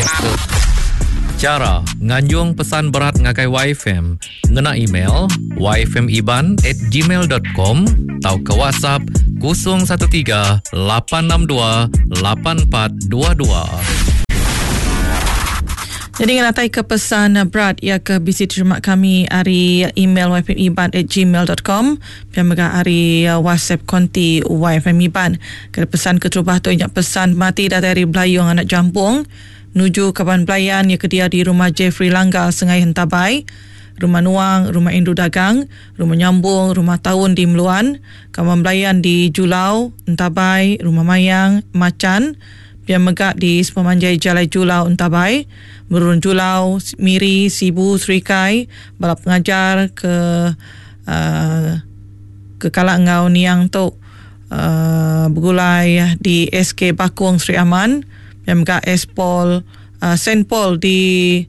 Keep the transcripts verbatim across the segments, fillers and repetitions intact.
biasa. Cara nganjung pesan berat ngakai Y F M, ngena email y f m iban at gmail dot com atau ke WhatsApp kosong satu tiga lapan enam dua lapan empat dua dua. Jadi ngelatai ke pesan berat ia ke bisi terima kami hari email y f m iban at gmail dot com dan juga hari WhatsApp konti Y F M Iban. Ke pesan keterubah tu inyak pesan mati dari Belayung anak Jampung nuju Kaban Belayan ia kedia di rumah Jeffrey Langgar Sengai Hentabai, rumah Nuang, rumah Indru Dagang, rumah Nyambung, rumah Tahun di Meluan, Kaban Belayan di Julau, Hentabai, rumah Mayang, Macan, Pian Megak di Sepamanjai Jalai Julau, Hentabai, Merun Julau, Miri, Sibu, Serikai, balap pengajar ke uh, ke Kalak Ngau Niang Tok, uh, bergulai di S K Bakung Sri Aman, M K S Paul uh, Saint Paul di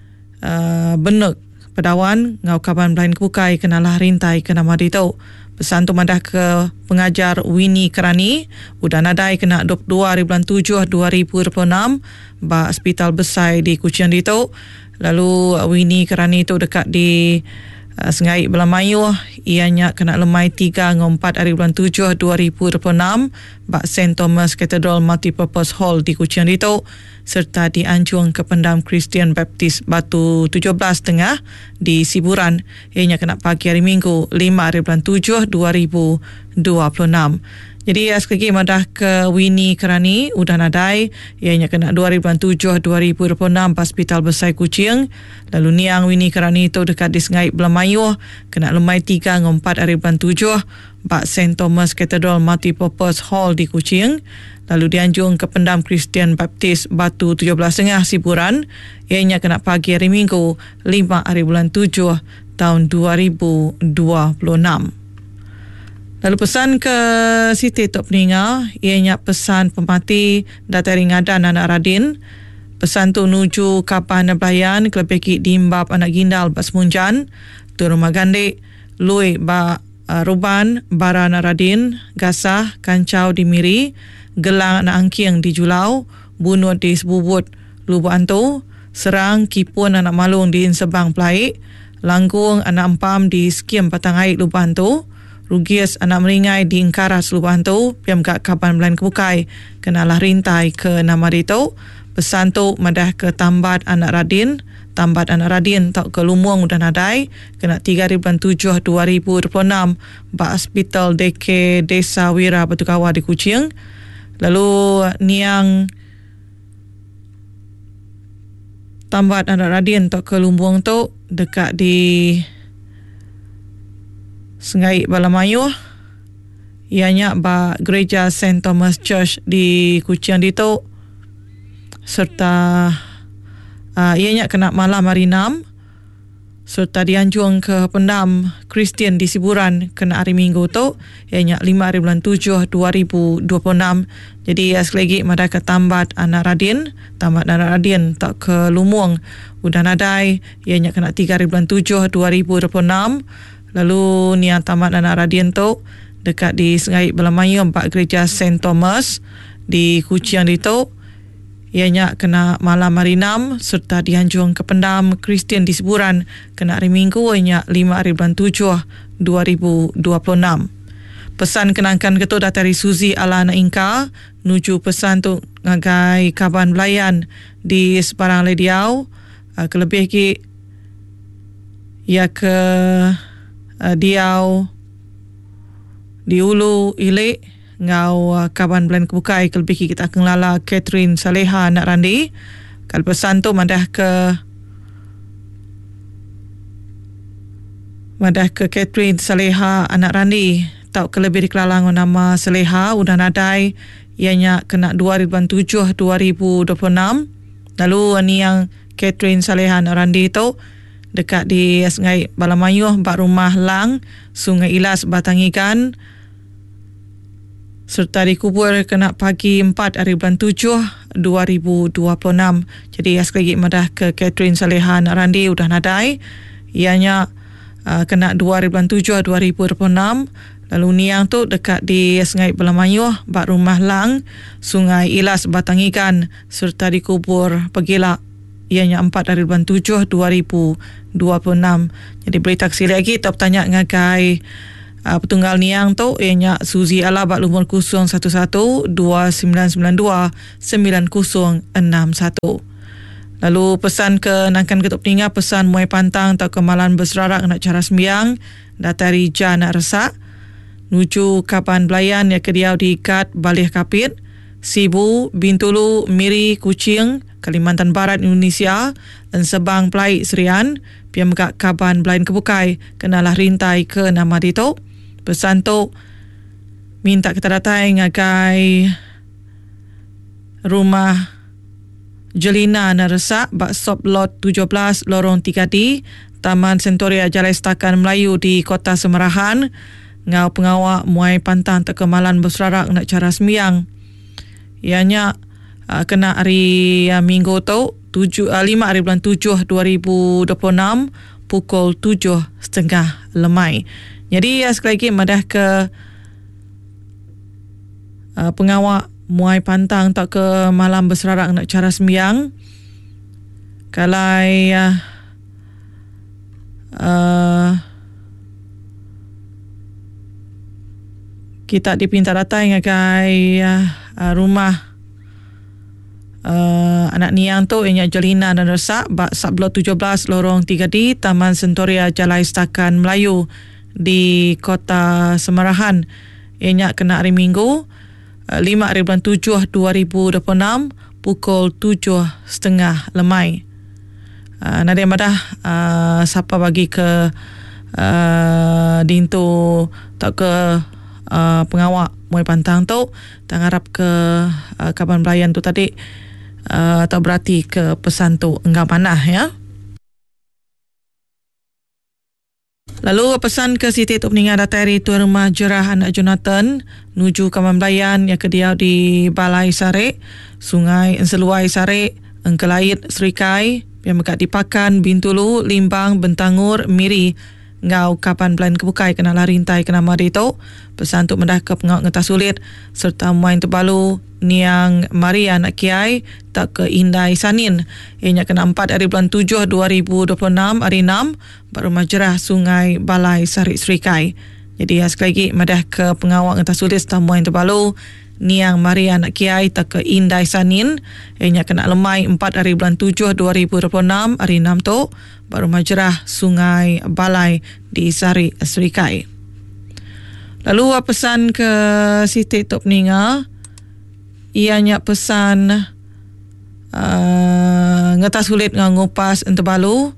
uh, Benuk Pedawan ngau Kaban Belayan Kebukai kenalah rintai kena mari tau. Pesan tu madah ke pengajar Winnie Kerani udah nadai kena dua puluh dua hari bulan tujuh dua ribu dua puluh enam ba hospital besar di Kuching Dito. Lalu Winnie Kerani tu dekat di uh, Sengai Belamayu ianya kena lemai tiga ngau empat hari bulan tujuh dua ribu dua puluh enam ba Saint Thomas Cathedral Multipurpose Hall di Kuching Dito serta dianjung ke Pendam Christian Baptist Batu tujuh belas Tengah di Siburan ianya kena pagi hari Minggu lima hari bulan tujuh dua ribu dua puluh enam. Jadi sekali lagi madah ke Winnie Kerani udah nadai ianya kena dua hari bulan tujuh dua ribu dua puluh enam Hospital Besar Kuching. Lalu niang Winnie Kerani itu dekat di Sengai Belamayu kena lemai tiga ngau empat hari bulan tujuh ba Saint Thomas Cathedral Multipurpose Hall di Kuching. Lalu dianjung ke Pendam Christian Baptist Batu tujuh belas Tengah Siburan ianya kena pagi hari Minggu lima hari bulan tujuh tahun dua ribu dua puluh enam. Lalu pesan ke Siti Tok Peninga ianya pesan pemati datari ngadan anak Radin. Pesan tu nuju Kapan Belayan kelebeki dimbab anak Gindal Bas Munjan tu rumah Gandik Lui ba uh, Ruban Bara anak Radin Gasah Kancau di Miri Gelang anak Angking di Julau, Bunut di Sebubut Lubuk Antu, Serang Kipun anak Malung di Insebang Pelaik, Langgung anak Empam di Skim Patang Aik Lubuk Antu, Rugis anak Meringai di Ingkaras Lubuk Antu, Piam Gak Kaban Belayan Kebukai kenalah rintai ke nama Dito. Pesan tu madah ke Tambat anak Radin, Tambat anak Radin tak ke Lumung udah nadai kena tiga hari bulan tujuh dua ribu dua puluh enam ba Hospital D K Desa Wira Batu Kawah di Kuching. Lalu niang Tambat anak Radin tak ke Lumbung tu dekat di Sengai Belamayu ianya ba Gereja Saint Thomas Church di Kuching Dito serta uh, ianya kena malam hari enam serta dianjung ke Pendam Kristian di Siburan kena hari Minggu tu ianya lima hari bulan tujuh dua ribu dua puluh enam. Jadi sekali lagi madah ke Tambat anak Radin, Tambat anak Radin tak ke Lumung udah nadai ianya kena tiga hari bulan tujuh dua ribu dua puluh enam. Lalu niang Tambat anak Radin tu dekat di Sengai Belamayu empat Gereja Saint Thomas di Kuching Dito ianya kena malam hari enam serta dianjung ke Pendam Kristian di Siburan kena hari Minggu ianya lima hari bulan tujuh dua ribu dua puluh enam. Pesan kenangkan ketua datari Suzy ala anak Ingka nuju pesan tu ngagai Kaban Belayan di Sebarang Lediau uh, kelebih ki ia ke uh, Diau di Ulu Ilik ngau uh, Kaban Belayan Kebukai kelebih ki kita akan lala Catherine Saleha anak Randi. Kalau pesan tu madah ke madah ke Catherine Saleha anak Randi tak kelebih dikelalang nama Saleha udah nadai ianya kena dua hari bulan tujuh dua ribu dua puluh enam. Lalu ni yang Catherine Saleha anak Randi tu dekat di Sungai Balamayu empat rumah Lang Sungai Ilas Batang Ikan serta dikubur kena pagi empat hari bulan tujuh dua ribu dua puluh enam. Jadi sekali lagi madah ke Catherine Saleha anak Randi udah nadai ianya Uh, kena dua hari bulan tujuh dua ribu dua puluh enam. Lalu Niang tu dekat di Sungai Belamayuh, bak Rumah Lang, Sungai Ilas Batang Ikan, serta di Kubur Pegilak, ianya empat dari bulan tujuh dua ribu dua puluh enam. Jadi berita kesi lagi top tanya ngagai uh, petunggal Niang tu ianya Suzy Ala bak lumur kosong satu satu dua sembilan sembilan dua sembilan kosong enam satu. Lalu pesan ke Nangkan Ketuk Peninga, pesan Muay Pantang atau kemalan berserarak nak cara sembiang datari Jan nak resak nuju Kapan Belayan yang kediau di Ikat Balih Kapit, Sibu, Bintulu, Miri, Kuching, Kalimantan Barat, Indonesia, Ensebang, Pelai, Serian, pihak megak Kaban Belayan Kebukai, kenalah rintai ke nama dito. Pesan tu minta kita datang ngagai rumah Jelina Naresak, bak Sop Lot tujuh belas, Lorong tiga D, Taman Sentoria Jalai Setakan Melayu di Kota Semerahan, ngau pengawak Muay Pantang terkemalan berserarak nak cara sembiang. Ianya uh, kena hari uh, Minggu tu tujuh, uh, lima hari bulan tujuh dua ribu dua puluh enam pukul tujuh setengah lemai. Jadi uh, sekali lagi madah ke uh, pengawak Muay Pantang tak ke malam berserarak nak cara sembiang. Kalai uh, uh, kita dipinta datang ngagai uh, uh, rumah uh, anak Niang tu ianya Jelina dan Resak, bak Sablot tujuh belas, Lorong tiga D, Taman Sentoria Jalai Setakan Melayu di Kota Semerahan. Ianya kena hari Minggu uh, lima hari bulan tujuh dua ribu dua puluh enam pukul tujuh setengah lemai. Uh, Nadia madah uh, siapa bagi ke uh, dintu tak ke Uh, pengawak Muay Pantang tu tak harap ke uh, Kaban Belayan tu tadi uh, tak berarti ke pesan tu enggak panah ya. Lalu pesan ke Siti Tok Peninga datari Tuan Rumah Jerah anak Jonathan nuju Kaban Belayan yang kediau di Balai Sarek, Sungai Enseluai Sarek, Engkelait Serikai, yang mekat di Pakan, Bintulu, Limbang, Bentangur, Miri, ngau Kapan Belayan Kebukai kena larintai kena mari tu. Pesan untuk mendah ke pengawak ngetah sulit serta Muay Terbalu Niang Maria nak kiai tak ke Indai Sanin. Ianya kena empat hari bulan tujuh dua ribu dua puluh enam hari enam baru Majrah Sungai Balai Sarik Serikai. Jadi sekali lagi madah ke pengawak ngetah sulit serta Muay Terbalu Niang Maria nak kiai tak ke Indai Sanin. Ianya kena lemai empat hari bulan tujuh dua ribu dua puluh enam hari enam tu baru Majrah Sungai Balai di Sarik Serikai. Lalu pesan ke Siti Tok Peninga, ianya pesan uh, ngetah sulit ngupas Enterbalu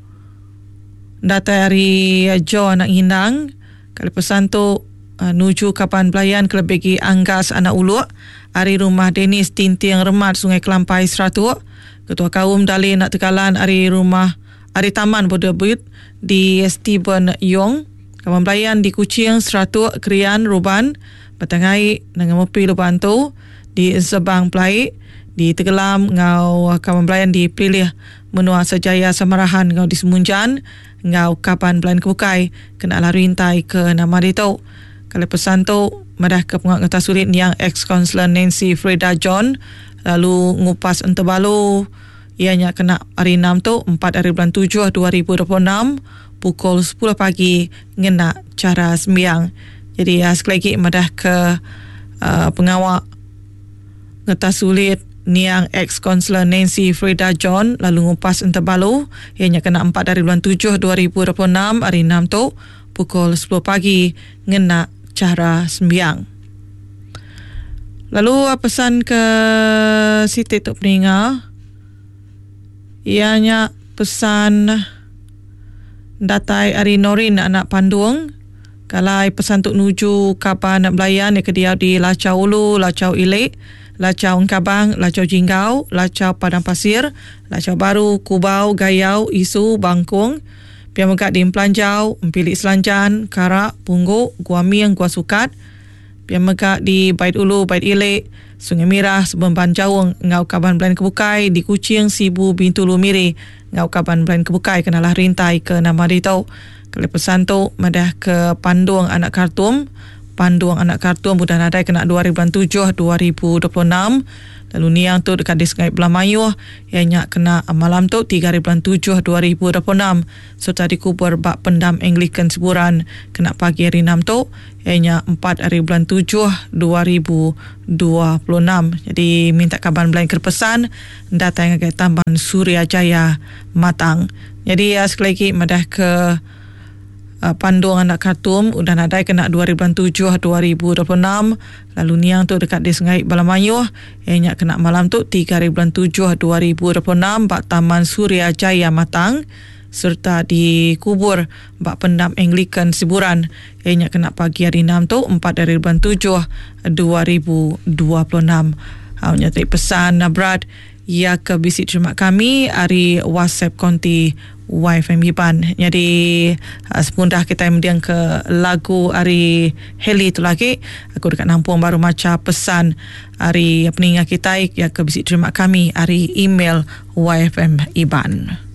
datari Jo anak Hindang. Kali pesan tu uh, nuju Kapan Belayan kelebih Anggas anak Uluk, hari rumah Dennis Tinting Remat Sungai Kelampai Seratuk, Ketua Kaum Dalil nak tekalan hari rumah hari Taman Bodebut di Stephen Yong, Kawan Belayan di Kuching, Seratuk, Krian, Ruban, Batangai, Nangamopi, Lubantu, di Sebang Pelai, di Tegelam, ngau Kawan Belayan dipilih Menua Sejaya Semerahan, ngau di Semunjan, ngau Kapan Belayan Kebukai, kena lah rintai ke nama itu. Kalau pesan tu, madah ke pengawak ngetah sulit yang ex-consular Nancy Freda John, lalu ngupas Enterbalu, ianya kena hari enam tu, empat hari bulan tujuh dua ribu dua puluh enam, pukul sepuluh pagi ngena cara sembiang. Jadi uh, sekali lagi madah ke uh, pengawak ngetah sulit Niang ex-consular Nancy Freda John, lalu ngupas Enterbalu, ianya kena empat hari bulan tujuh dua ribu dua puluh enam hari enam tu pukul sepuluh pagi ngena cara sembiang. Lalu uh, pesan ke Siti Tok Peninga, ianya pesan datai Ari Norin anak Panduang. Kalai pesan untuk nuju Kapan Belayan yang kediau di Lacau Ulu, Lacau Ilik, Lacau Engkabang, Lacau Jinggau, Lacau Padang Pasir, Lacau Baru, Kubau, Gayau, Isu, Bangkung, pihak megat di Pelanjau, Empilik Selanjan, Karak, Pungguk, Gua Miang, Gua Sukat, pihak megat di Bait Ulu, Bait Ilik, Sungai Mirah, Sebemban Jawung, ngau Kaban Belayan Kebukai, di Kuching, Sibu, Bintulu, Miri, ngau Kaban Belayan Kebukai, kenalah rintai ke nama ditau. Kalau pesan tu madah ke Panduang anak Khartoum, Panduang Anak Kartun Budak Nadai kena dua hari bulan tujuh dua ribu dua puluh enam. Lalu Niang tu dekat di Sungai Belamayuh ianya kena malam tu tiga hari bulan tujuh dua ribu dua puluh enam. Serta dikubur bak pendam Anglican Seburan kena pagi hari enam tu ianya empat hari bulan tujuh dua ribu dua puluh enam. Jadi minta kaban belain kerpesan datang ke Taman Suryajaya Matang. Jadi uh, sekali lagi madah ke Uh, Panduang Anak Kartun Udan Nadai kena dua hari bulan tujuh dua ribu dua puluh enam. Lalu Niang tu dekat di Sungai Belamayuh ianya kena malam tu tiga hari bulan tujuh dua ribu dua puluh enam bak Taman Suryajaya Matang. Serta dikubur bak pendam Anglican Siburan ianya kena pagi hari enam tu empat hari bulan tujuh dua ribu dua puluh enam. Hanya tadi pesan Brad ia ke bisi terima kami hari WhatsApp konti Y F M Iban. Jadi uh, sepundah kita mendiang ke lagu hari Heli tu lagi. Aku dekat Nampung baru maca pesan hari peningat kita ya ke bisi terima kami hari email Y F M Iban.